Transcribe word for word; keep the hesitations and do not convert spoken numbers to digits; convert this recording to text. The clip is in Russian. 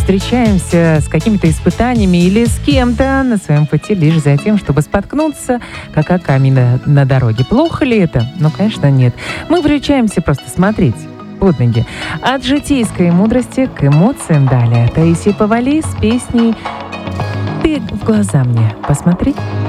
встречаемся с какими-то испытаниями или с кем-то на своем пути лишь за тем, чтобы споткнуться, как о камень на, на дороге. Плохо ли это? Ну, конечно, нет. Мы приучаемся просто смотреть под ноги. От житейской мудрости к эмоциям далее. Таисия Повалий с песней «Ты в глаза мне посмотри».